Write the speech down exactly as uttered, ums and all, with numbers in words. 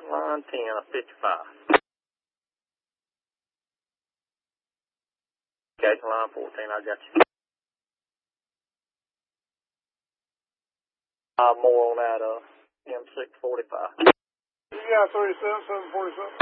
line ten, fifty-five. Okay, line fourteen, I got you. Uh, more on that, uh, M six forty-five. You got thirty-seven, seven forty-seven.